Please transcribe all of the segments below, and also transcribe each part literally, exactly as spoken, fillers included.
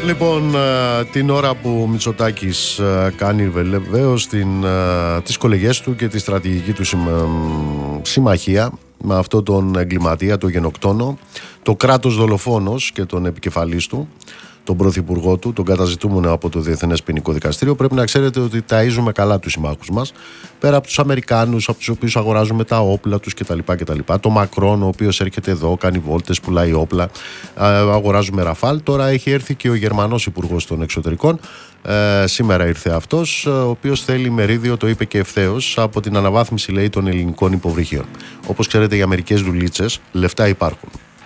Λοιπόν, την ώρα που ο Μητσοτάκης κάνει βεβαίως τις κολεγιές του και τη στρατηγική του συμμαχία με αυτόν τον εγκληματία, τον γενοκτόνο, το κράτος δολοφόνος και τον επικεφαλής του, τον πρωθυπουργό του, τον καταζητούμενο από το Διεθνές Ποινικό Δικαστήριο, πρέπει να ξέρετε ότι ταΐζουμε καλά τους συμμάχους μας. Πέρα από τους Αμερικάνους, από τους οποίους αγοράζουμε τα όπλα τους κτλ. κτλ. Το Μακρόν, ο οποίος έρχεται εδώ, κάνει βόλτες, πουλάει όπλα, αγοράζουμε Ραφάλ. Τώρα έχει έρθει και ο Γερμανός Υπουργός των Εξωτερικών. Ε, σήμερα ήρθε αυτός, ο οποίος θέλει μερίδιο, το είπε και ευθέως, από την αναβάθμιση, λέει, των ελληνικών υποβρύχιων. Όπως ξέρετε, οι αμερικές δουλίτσες, λεφτά υπάρχουν.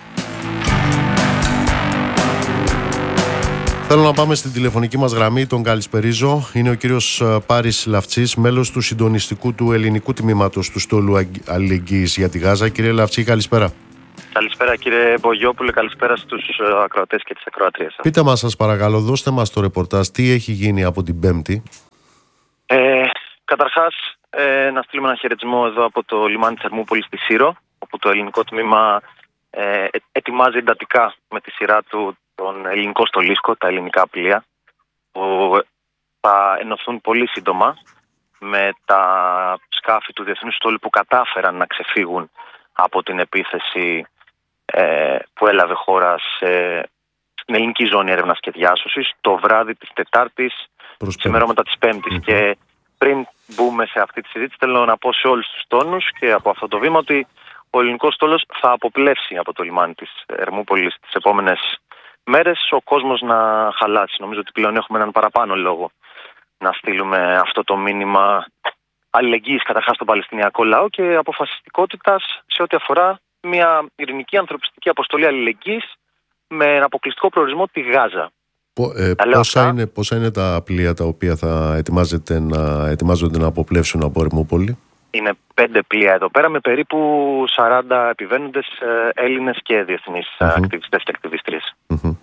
Θέλω να πάμε στην τηλεφωνική μας γραμμή, τον καλησπερίζω. Είναι ο κύριος Πάρης Λαφτσής, μέλος του συντονιστικού του ελληνικού τμήματος του Στόλου Αλληλεγγύης για τη Γάζα. Κύριε Λαφτσή, καλησπέρα. Καλησπέρα κύριε Μπογιόπουλε, καλησπέρα στους ακροατές και τις ακροατρίες. Πείτε μας, σας παρακαλώ, δώστε μας το ρεπορτάζ, τι έχει γίνει από την Πέμπτη. Ε, καταρχάς, ε, να στείλουμε ένα χαιρετισμό εδώ από το λιμάνι της Ερμούπολης στη Σύρο, όπου το ελληνικό τμήμα ε, ετοιμάζει εντατικά με τη σειρά του τον ελληνικό στολίσκο, τα ελληνικά πλοία, που θα ενωθούν πολύ σύντομα με τα σκάφη του Διεθνούς Στόλου που κατάφεραν να ξεφύγουν από την επίθεση ε, που έλαβε χώρα σε, στην ελληνική ζώνη έρευνας και διάσωσης το βράδυ της Τετάρτης, ξημερώματα της Πέμπτης. Mm-hmm. Και πριν μπούμε σε αυτή τη συζήτηση, θέλω να πω σε όλους τους τόνους και από αυτό το βήμα ότι ο ελληνικός στόλος θα αποπλεύσει από το λιμάνι της Ερμούπολης τις επόμενες μέρες, ο κόσμος να χαλάσει. Νομίζω ότι πλέον έχουμε έναν παραπάνω λόγο να στείλουμε αυτό το μήνυμα αλληλεγγύης καταρχάς στον Παλαιστινιακό λαό και αποφασιστικότητας σε ό,τι αφορά μια ειρηνική ανθρωπιστική αποστολή αλληλεγγύης με αποκλειστικό προορισμό τη Γάζα. Πο, ε, πόσα, αυτά, είναι, πόσα είναι τα πλοία τα οποία θα ετοιμάζεται να, ετοιμάζονται να αποπλεύσουν από Ερμούπολη? Είναι πέντε πλοία εδώ πέρα με περίπου σαράντα επιβαίνοντες ε, Έλληνες και διεθνείς mm-hmm. ακτιβιστές και ακτιβίστριες. Mm-hmm.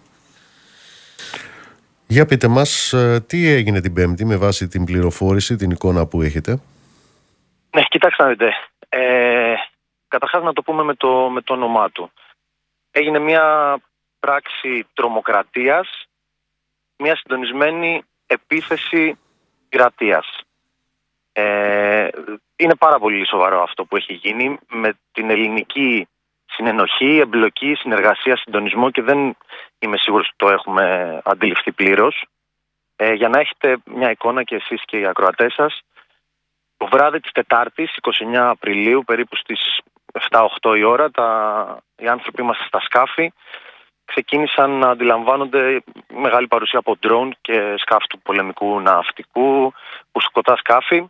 Για πείτε μας, τι έγινε την Πέμπτη με βάση την πληροφόρηση, την εικόνα που έχετε? Ναι, κοιτάξτε να δείτε. Ε, καταρχάς να το πούμε με το, με το όνομά του. Έγινε μια πράξη τρομοκρατίας, μια συντονισμένη επίθεση πειρατείας. Ε, είναι πάρα πολύ σοβαρό αυτό που έχει γίνει με την ελληνική συνενοχή, εμπλοκή, συνεργασία, συντονισμό και δεν είμαι σίγουρος ότι το έχουμε αντιληφθεί πλήρως. Ε, για να έχετε μια εικόνα και εσείς και οι ακροατές σας, το βράδυ της Τετάρτης, εικοστή ενάτη Απριλίου, περίπου στις εφτά οχτώ η ώρα, τα, οι άνθρωποι μας στα σκάφη ξεκίνησαν να αντιλαμβάνονται μεγάλη παρουσία από ντρόουν και σκάφη του πολεμικού ναυτικού, σκοτά σκάφη.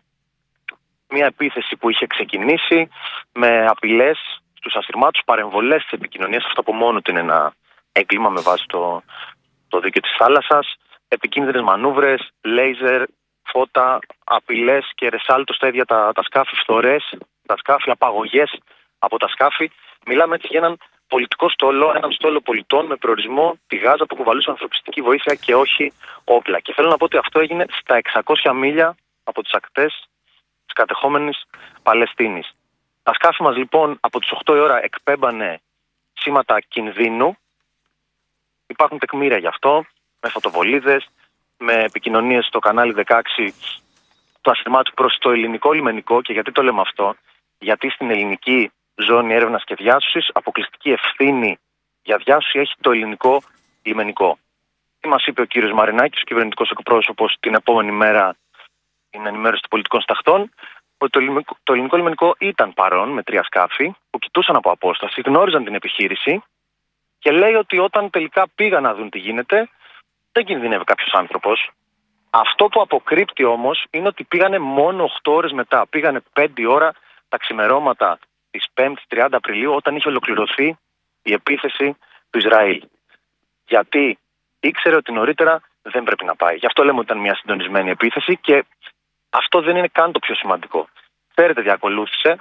Μια επίθεση που είχε ξεκινήσει με απειλές στους ασυρμάτους, παρεμβολές της επικοινωνίας, αυτό από μόνο του είναι ένα έγκλημα με βάση το, το δίκαιο της θάλασσας, επικίνδυνες μανούβρες, λέιζερ, φώτα, απειλές και ρεσάλτο στα ίδια τα, τα σκάφη, φθορές, τα σκάφη, απαγωγές από τα σκάφη. Μιλάμε έτσι για έναν πολιτικό στόλο, έναν στόλο πολιτών με προορισμό τη Γάζα που κουβαλούσε ανθρωπιστική βοήθεια και όχι όπλα. Και θέλω να πω ότι αυτό έγινε στα εξακόσια μίλια από τις ακτές της κατεχόμενης Παλαιστίνης. Τα σκάφη μας λοιπόν από τις οκτώ η ώρα εκπέμπανε σήματα κινδύνου. Υπάρχουν τεκμήρια γι' αυτό, με φωτοβολίδες, με επικοινωνίες στο κανάλι δεκαέξι του ασυρμάτου προς το ελληνικό λιμενικό. Και γιατί το λέμε αυτό? Γιατί στην ελληνική ζώνη έρευνας και διάσωσης αποκλειστική ευθύνη για διάσωση έχει το ελληνικό λιμενικό. Τι μας είπε ο κύριος Μαρινάκης, ο κυβερνητικός εκπρόσωπος, την επόμενη μέρα στην ενημέρωση των πολιτικών σταχτών, ότι το ελληνικό, το ελληνικό λιμενικό ήταν παρόν με τρία σκάφη που κοιτούσαν από απόσταση, γνώριζαν την επιχείρηση και λέει ότι όταν τελικά πήγαν να δουν τι γίνεται, δεν κινδυνεύει κάποιος άνθρωπος. Αυτό που αποκρύπτει όμως είναι ότι πήγανε μόνο οκτώ ώρες μετά. Πήγανε πέντε ώρα τα ξημερώματα της πέμπτης τριάντα Απριλίου, όταν είχε ολοκληρωθεί η επίθεση του Ισραήλ. Γιατί ήξερε ότι νωρίτερα δεν πρέπει να πάει. Γι' αυτό λέμε ότι ήταν μια συντονισμένη επίθεση και αυτό δεν είναι καν το πιο σημαντικό. Φέρετε, διακολούθησε.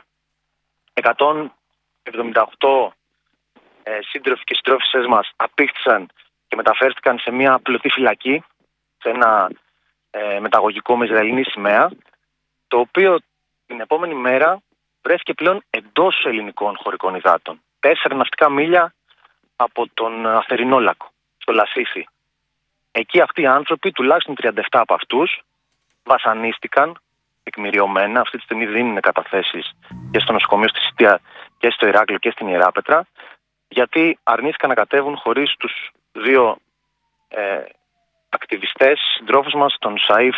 εκατόν εβδομήντα οκτώ ε, σύντροφοι και συντρόφισσες μας απήχθησαν και μεταφέρθηκαν σε μια πλωτή φυλακή, σε ένα ε, μεταγωγικό με Ισραηλινή σημαία, το οποίο την επόμενη μέρα βρέθηκε πλέον εντός ελληνικών χωρικών υδάτων. Τέσσερα ναυτικά μίλια από τον Αθερινόλακο, στο Λασίθι. Εκεί αυτοί οι άνθρωποι, τουλάχιστον τριάντα επτά από αυτούς, βασανίστηκαν τεκμηριωμένα. Αυτή τη στιγμή δίνουν καταθέσεις και στο νοσοκομείο στη Σιτία και στο Ηράκλειο και στην Ιεράπετρα, γιατί αρνήθηκαν να κατέβουν χωρίς τους δύο ε, ακτιβιστές, συντρόφους μας, τον Σαΐφ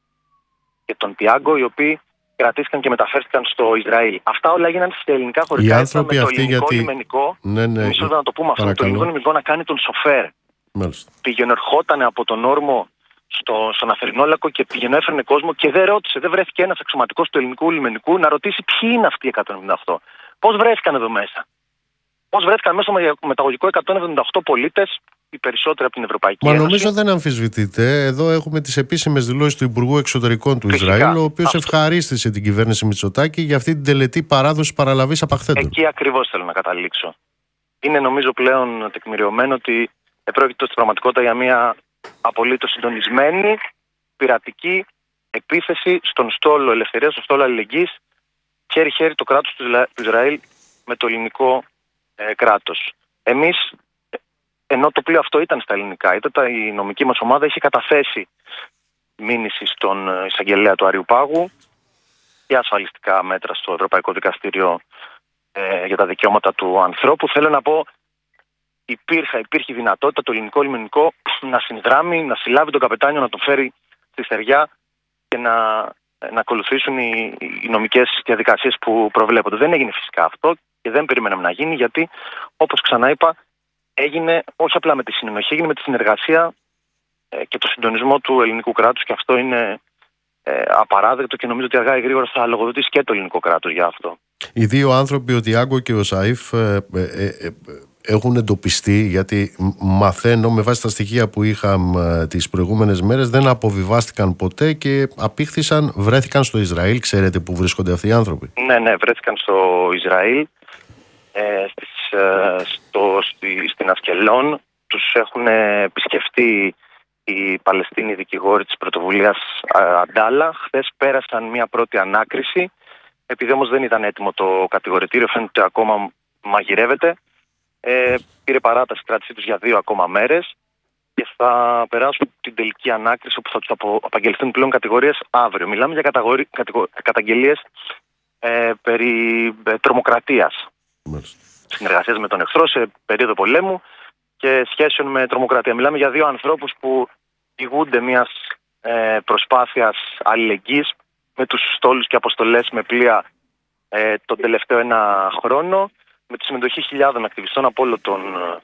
και τον Τιάγκο, οι οποίοι κρατήθηκαν και μεταφέρθηκαν στο Ισραήλ. Αυτά όλα έγιναν σε ελληνικά χωρικά. Οι άνθρωποι με το αυτοί ελληνικό γιατί... λιμενικό, ναι, ναι, μισό να το πούμε αυτό, το ελληνικό λιμενικό να κάνει τον σοφέρ. Μάλιστα. Πήγαινε, ερχόταν από τον Όρμο στο, στον Αφερνόλακο και πήγαινε, έφερνε κόσμο και δεν ρώτησε, δεν βρέθηκε ένας αξιωματικός του ελληνικού λιμενικού να ρωτήσει ποιοι είναι αυτοί οι εκατόν εβδομήντα οκτώ. Πώς βρέθηκαν εδώ μέσα. Πώς βρέθηκαν μέσα στο μεταγωγικό εκατόν εβδομήντα οκτώ πολίτες, οι περισσότεροι από την Ευρωπαϊκή Μα Ένωση. νομίζω δεν αμφισβητείται. Εδώ έχουμε τις επίσημες δηλώσεις του Υπουργού Εξωτερικών του Φυσικά. Ισραήλ, ο οποίος Αυτό. ευχαρίστησε την κυβέρνηση Μητσοτάκη για αυτή την τελετή παράδοση παραλαβής απαχθέντων. Εκεί ακριβώς θέλω να καταλήξω. Είναι νομίζω πλέον τεκμηριωμένο ότι επρόκειτο στην πραγματικότητα για μια απολύτως συντονισμένη πειρατική επίθεση στον στόλο ελευθερίας, στον στόλο αλληλεγγύης, χέρι-χέρι το κράτος του Ισραήλ με το ελληνικό ε, κράτος. Εμείς, ενώ το πλοίο αυτό ήταν στα ελληνικά, ήταν η νομική μας ομάδα είχε καταθέσει μήνυση στον εισαγγελέα του Αριουπάγου και ασφαλιστικά μέτρα στο Ευρωπαϊκό Δικαστήριο ε, για τα δικαιώματα του ανθρώπου. Θέλω να πω, υπήρχε, υπήρχε δυνατότητα το ελληνικό λιμενικό να συνδράμει, να συλλάβει τον καπετάνιο, να τον φέρει στη στεριά και να, να ακολουθήσουν οι, οι νομικές διαδικασίες που προβλέπονται. Δεν έγινε φυσικά αυτό και δεν περιμέναμε να γίνει, γιατί όπως ξαναείπα, έγινε όχι απλά με τη συνενοχή, έγινε με τη συνεργασία ε, και το συντονισμό του ελληνικού κράτους, και αυτό είναι ε, απαράδεκτο και νομίζω ότι αργά ή γρήγορα θα λογοδοτήσει και το ελληνικό κράτος για αυτό. Οι δύο άνθρωποι, ο Τιάγκο και ο Σαΐφ, ε, ε, ε, έχουν εντοπιστεί, γιατί μαθαίνω με βάση τα στοιχεία που είχαμε τις προηγούμενες μέρες, δεν αποβιβάστηκαν ποτέ και απήχθησαν, βρέθηκαν στο Ισραήλ. Ξέρετε που βρίσκονται αυτοί οι άνθρωποι? Ναι, ναι, βρέθηκαν στο Ισραήλ, ε, στις, ε, στο, στη, στην Ασκελόν. Τους έχουν επισκεφτεί οι Παλαιστίνοι δικηγόροι της πρωτοβουλίας Αντάλα. Χθες πέρασαν μια πρώτη ανάκριση. Επειδή όμως δεν ήταν έτοιμο το κατηγορητήριο, φαίνεται ακόμα μαγειρεύεται. Ε, πήρε παράταση κράτησή τους για δύο ακόμα μέρες και θα περάσουν την τελική ανάκριση, όπου θα τους απο, απαγγελθούν πλέον κατηγορίες αύριο. Μιλάμε για κατηγορι, κατηγο, καταγγελίες ε, περί ε, τρομοκρατίας. Μάλιστα. Συνεργασίας με τον εχθρό σε περίοδο πολέμου και σχέσεων με τρομοκρατία. Μιλάμε για δύο ανθρώπους που ηγούνται μιας ε, προσπάθειας αλληλεγγύης με τους στόλους και αποστολές με πλοία ε, τον τελευταίο ένα χρόνο, με τη συμμετοχή χιλιάδων ακτιβιστών από όλο τον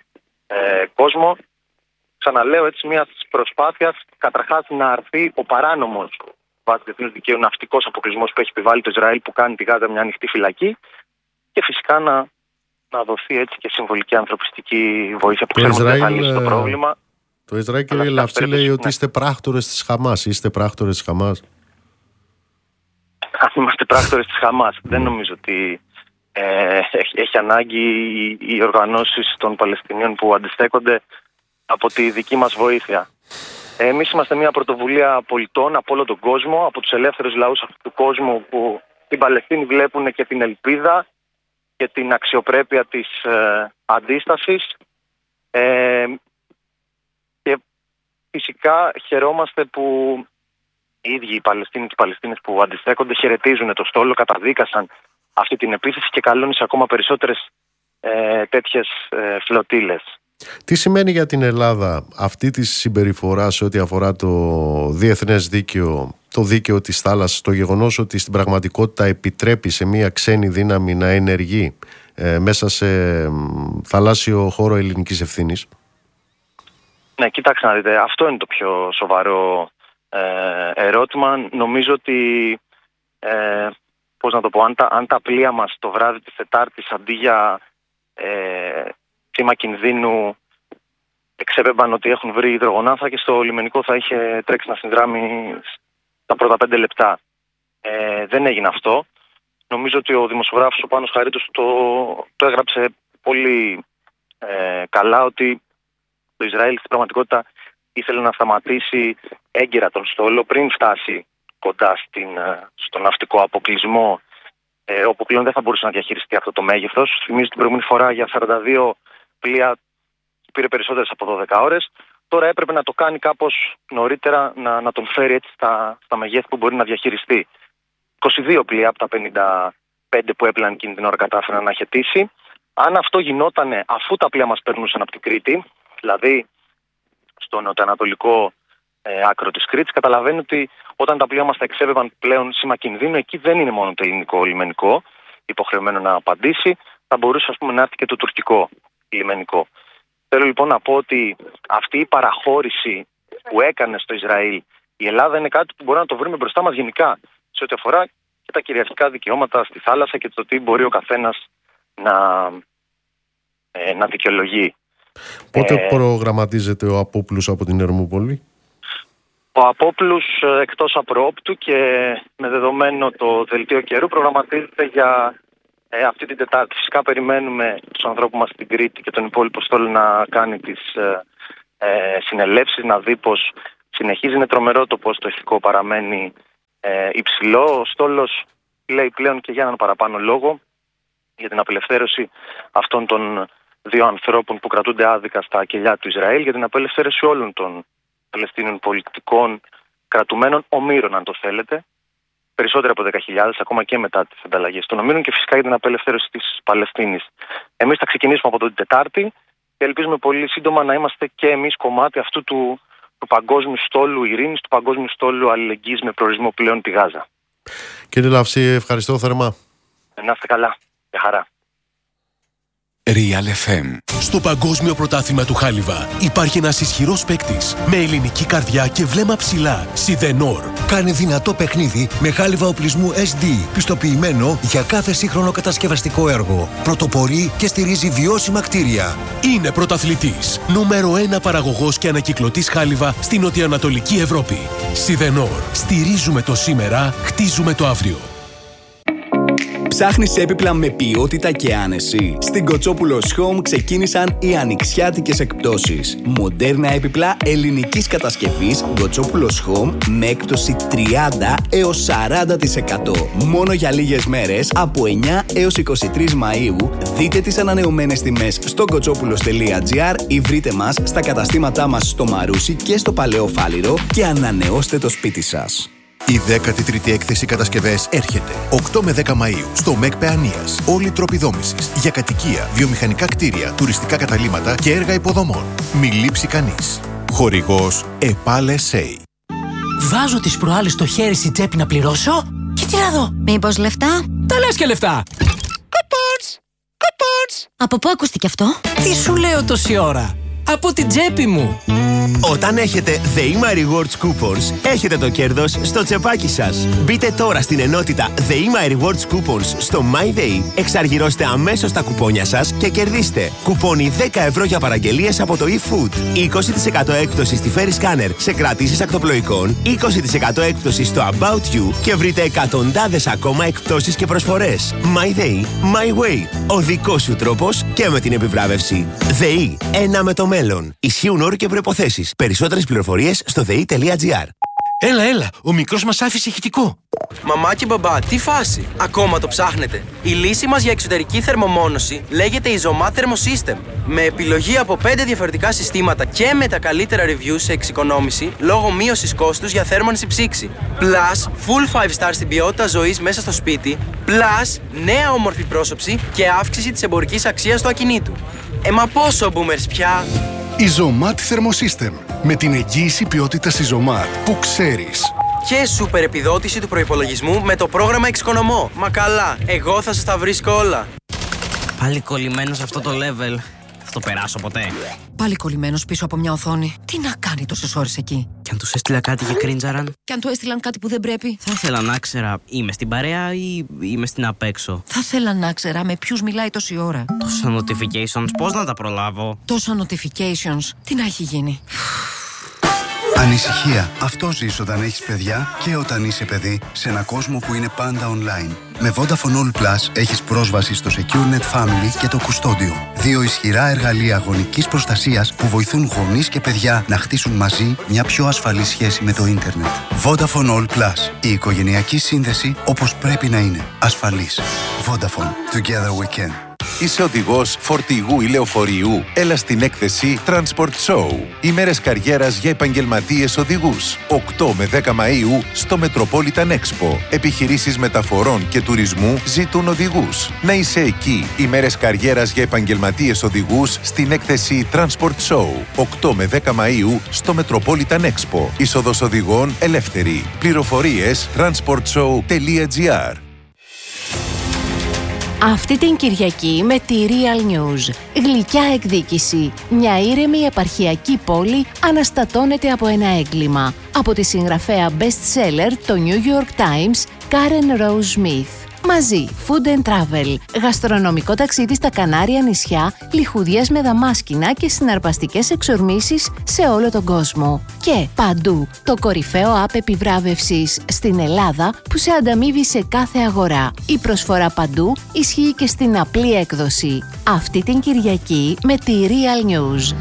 ε, κόσμο. Ξαναλέω, έτσι, μια προσπάθεια καταρχάς να αρθεί ο παράνομος βάσει διεθνούς δικαίου ναυτικός αποκλεισμός που έχει επιβάλει το Ισραήλ, που κάνει τη Γάζα μια ανοιχτή φυλακή, και φυσικά να, να δοθεί έτσι και συμβολική ανθρωπιστική βοήθεια που ξέρουμε ότι δεν θα λύσει το πρόβλημα. Το Ισραήλ, κύριε Λαφτσί, λέει ότι είστε πράκτορες της Χαμάς. Είστε πράκτορες της Χαμάς? Αν είμαστε πράκτορες της Χαμάς, δεν νομίζω ότι ε, έχει, έχει ανάγκη οι, οι οργανώσεις των Παλαιστινίων που αντιστέκονται από τη δική μας βοήθεια. Εμείς είμαστε μια πρωτοβουλία πολιτών από όλο τον κόσμο, από τους ελεύθερους λαούς αυτού του κόσμου, που την Παλαιστίνη βλέπουν και την ελπίδα και την αξιοπρέπεια της ε, αντίστασης. Ε, και φυσικά χαιρόμαστε που οι ίδιοι οι Παλαιστίνοι και οι Παλαιστίνες που αντιστέκονται χαιρετίζουν το στόλο, καταδίκασαν αυτή την επίθεση και καλούν σε ακόμα περισσότερες ε, τέτοιες ε, φλωτήλες. Τι σημαίνει για την Ελλάδα αυτή τη συμπεριφορά σε ό,τι αφορά το διεθνές δίκαιο, το δίκαιο της θάλασσας, το γεγονός ότι στην πραγματικότητα επιτρέπει σε μια ξένη δύναμη να ενεργεί ε, μέσα σε ε, θαλάσσιο χώρο ελληνικής ευθύνης? Ναι, κοιτάξτε να δείτε, αυτό είναι το πιο σοβαρό ε, ερώτημα. Νομίζω ότι, ε, πώς να το πω, αν τα, αν τα πλοία μας το βράδυ της Τετάρτης, αντί για ε, θύμα κινδύνου, εξέπεμπαν ότι έχουν βρει υδρογονάνθρακες, στο λιμενικό θα είχε τρέξει να συνδράμει τα πρώτα πέντε λεπτά. Ε, δεν έγινε αυτό. Νομίζω ότι ο δημοσιογράφος ο Πάνος Χαρίτος το, το έγραψε πολύ ε, καλά, ότι το Ισραήλ στην πραγματικότητα ήθελε να σταματήσει έγκαιρα τον στόλο πριν φτάσει κοντά στην, στο ναυτικό αποκλεισμό, ε, όπου πλέον δεν θα μπορούσε να διαχειριστεί αυτό το μέγεθος. Θυμίζω την προηγούμενη φορά για σαράντα δύο πλοία πήρε περισσότερες από δώδεκα ώρες. Τώρα έπρεπε να το κάνει κάπως νωρίτερα, να, να τον φέρει έτσι στα, στα μεγέθη που μπορεί να διαχειριστεί. είκοσι δύο πλοία από τα πενήντα πέντε που έπλαν εκείνη την ώρα κατάφεραν να αχαιτήσει. Αν αυτό γινόταν αφού τα πλοία μας περνούσαν από την Κρήτη, δηλαδή στο νοτιοανατολικό ε, άκρο της Κρήτης, καταλαβαίνει ότι όταν τα πλοία μας τα εξέβευαν πλέον σήμα κινδύνου, εκεί δεν είναι μόνο το ελληνικό λιμενικό υποχρεωμένο να απαντήσει, θα μπορούσε ας πούμε να έρθει και το τουρκικό λιμενικό. Θέλω λοιπόν να πω ότι αυτή η παραχώρηση που έκανε στο Ισραήλ η Ελλάδα είναι κάτι που μπορεί να το βρούμε μπροστά μας γενικά σε ό,τι αφορά και τα κυριαρχικά δικαιώματα στη θάλασσα και το τι μπορεί ο καθένας να, ε, να δικαιολογεί. Πότε ε, προγραμματίζεται ο Απόπλους από την Ερμούπολη? Ο Απόπλους εκτός απροόπτου και με δεδομένο το δελτίο καιρού προγραμματίζεται για ε, αυτή την Τετάρτη. Φυσικά περιμένουμε τους ανθρώπους μας στην Κρήτη και τον υπόλοιπο στόλο να κάνει τις ε, ε, συνελεύσεις, να δει πως συνεχίζει. Είναι τρομερό το πως το ηθικό παραμένει ε, υψηλό. Ο στόλος λέει πλέον και για έναν παραπάνω λόγο για την απελευθέρωση αυτών των δύο ανθρώπων που κρατούνται άδικα στα κελιά του Ισραήλ, για την απελευθέρωση όλων των Παλαιστίνων πολιτικών κρατουμένων ομήρων, αν το θέλετε, περισσότερο από δέκα χιλιάδες, ακόμα και μετά τις ανταλλαγές των ομήρων, και φυσικά για την απελευθέρωση της Παλαιστίνης. Εμείς θα ξεκινήσουμε από την Τετάρτη και ελπίζουμε πολύ σύντομα να είμαστε και εμείς κομμάτι αυτού του, του παγκόσμιου στόλου ειρήνης, του παγκόσμιου στόλου αλληλεγγύης με προορισμό πλέον τη Γάζα. Κύριε Λαυσή, ευχαριστώ θερμά. Να είστε καλά. Γεια χαρά. Real εφ εμ. Στο Παγκόσμιο Πρωτάθλημα του Χάλιβα υπάρχει ένας ισχυρός παίκτης με ελληνική καρδιά και βλέμμα ψηλά. Σιδενόρ. Κάνει δυνατό παιχνίδι με χάλιβα οπλισμού ες ντι, πιστοποιημένο για κάθε σύγχρονο κατασκευαστικό έργο. Πρωτοπορεί και στηρίζει βιώσιμα κτίρια. Είναι πρωταθλητής. Νούμερο ένα παραγωγός και ανακυκλωτής χάλιβα στην νοτιοανατολική Ευρώπη. Σιδενόρ. Στηρίζουμε το σήμερα, χτίζουμε το αύριο. Ψάχνεις έπιπλα με ποιότητα και άνεση? Στην Κοτσόπουλος Home ξεκίνησαν οι ανοιξιάτικες εκπτώσεις. Μοντέρνα έπιπλα ελληνικής κατασκευής Κοτσόπουλος Home με έκπτωση τριάντα έως σαράντα τοις εκατό. Μόνο για λίγες μέρες, από εννιά έως είκοσι τρεις Μαΐου, δείτε τις ανανεωμένες τιμές στο κοτσόπουλος τελεία τζι άρ ή βρείτε μας στα καταστήματά μας στο Μαρούσι και στο Παλαιό Φάληρο και ανανεώστε το σπίτι σας. Η δέκατη τρίτη έκθεση κατασκευές έρχεται οκτώ με δέκα Μαΐου στο ΜΕΚ Παιανίας. Όλοι οι τρόποι δόμησης για κατοικία, βιομηχανικά κτίρια, τουριστικά καταλύματα και έργα υποδομών. Μη λείψει κανείς. Χορηγός ΕΠΑΛ ες έι. Βάζω τις προάλλες το χέρι στη τσέπη να πληρώσω και τι να δω? Μήπως λεφτά? Τα λες και λεφτά! Κουπόνς! Κουπόνς! Από πού ακούστηκε αυτό? Τι σου λέω τόση ώρα? Από την τσέπη μου! Όταν έχετε The My Rewards Coupons, έχετε το κέρδος στο τσεπάκι σας. Μπείτε τώρα στην ενότητα The My Rewards Coupons στο MyDay, εξαργυρώστε αμέσως τα κουπόνια σας και κερδίστε κουπόνι δέκα ευρώ για παραγγελίες από το eFood, είκοσι τοις εκατό έκπτωση στη Ferry Scanner σε κρατήσεις ακτοπλοϊκών, είκοσι τοις εκατό έκπτωση στο About You και βρείτε εκατοντάδες ακόμα εκπτώσεις και προσφορές. MyDay, My Way, ο δικός σου τρόπος και με την επιβράβευση. ΔΕΗ, ένα με το μέλλον. Ισχύουν όροι και προϋποθέσεις. Περισσότερες πληροφορίες στο δε ι τελεία τζι άρ. Έλα, έλα, ο μικρός μας άφησε ηχητικό. Μαμά και μπαμπά, τι φάση? Ακόμα το ψάχνετε? Η λύση μας για εξωτερική θερμομόνωση λέγεται Isomat Thermosystem. Με επιλογή από πέντε διαφορετικά συστήματα και με τα καλύτερα reviews σε εξοικονόμηση λόγω μείωσης κόστους για θέρμανση ψήξη. Plus, full five star στην ποιότητα ζωής μέσα στο σπίτι. Plus, νέα όμορφη πρόσωψη και αύξηση της εμπορικής αξίας του ακινήτου. Ε, μα πόσο boomers πια? Isomat Thermosystem. Με την εγγύηση ποιότητας Isomat που ξέρεις. Και σούπερ επιδότηση του προϋπολογισμού με το πρόγραμμα Εξοικονομώ. Μα καλά, εγώ θα σας τα βρίσκω όλα. Πάλι κολλημένος σε αυτό το level. Θα το περάσω ποτέ. Πάλι κολλημένος πίσω από μια οθόνη. Τι να κάνει τόσες ώρες εκεί? Κι αν τους έστειλα κάτι και κρίντζαραν. Κι αν του έστειλαν κάτι που δεν πρέπει. Θα ήθελα να ξέρα, είμαι στην παρέα ή είμαι στην απέξω. Θα ήθελα να ξέρα με ποιους μιλάει τόση ώρα. Τόσα notifications, πώς να τα προλάβω? Τόσα notifications, τι να έχει γίνει? Ανησυχία. Αυτό ζεις όταν έχεις παιδιά και όταν είσαι παιδί σε ένα κόσμο που είναι πάντα online. Με Vodafone All Plus έχεις πρόσβαση στο SecureNet Family και το Κουστόντιο. Δύο ισχυρά εργαλεία γονικής προστασίας που βοηθούν γονείς και παιδιά να χτίσουν μαζί μια πιο ασφαλή σχέση με το ίντερνετ. Vodafone All Plus. Η οικογενειακή σύνδεση όπως πρέπει να είναι. Ασφαλής. Vodafone. Together we can. είσαι οδηγός φορτηγού ή λεωφορείου? Έλα στην έκθεση Transport Show. Ημέρες καριέρας για επαγγελματίες οδηγούς. οκτώ με δέκα Μαΐου στο Metropolitan Expo. Επιχειρήσεις μεταφορών και τουρισμού ζητούν οδηγούς. Να είσαι εκεί. Ημέρες καριέρας για επαγγελματίες οδηγούς στην έκθεση Transport Show. οκτώ με δέκα Μαΐου στο Metropolitan Expo. Είσοδος οδηγών ελεύθερη. Πληροφορίες transport show τελεία gr. Αυτή την Κυριακή με τη Real News. Γλυκιά εκδίκηση. Μια ήρεμη επαρχιακή πόλη αναστατώνεται από ένα έγκλημα. Από τη συγγραφέα best seller το New York Times, Karen Rose Smith. Μαζί, food and travel, γαστρονομικό ταξίδι στα Κανάρια νησιά, λιχουδιές με δαμάσκηνα και συναρπαστικές εξορμήσεις σε όλο τον κόσμο. Και παντού, το κορυφαίο app επιβράβευσης στην Ελλάδα που σε ανταμείβει σε κάθε αγορά. Η προσφορά παντού ισχύει και στην απλή έκδοση. Αυτή την Κυριακή με τη Real News.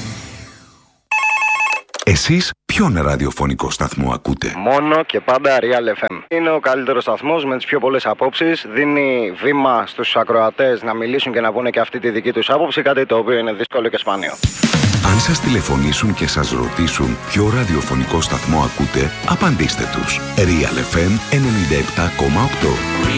Εσείς ποιον ραδιοφωνικό σταθμό ακούτε? Μόνο και πάντα Real εφ εμ. Είναι ο καλύτερος σταθμός με τις πιο πολλές απόψεις. Δίνει βήμα στους ακροατές να μιλήσουν και να πούνε και αυτή τη δική τους άποψη, κάτι το οποίο είναι δύσκολο και σπάνιο. Αν σας τηλεφωνήσουν και σας ρωτήσουν ποιο ραδιοφωνικό σταθμό ακούτε, απαντήστε τους. Real εφ εμ ενενήντα επτά κόμμα οκτώ.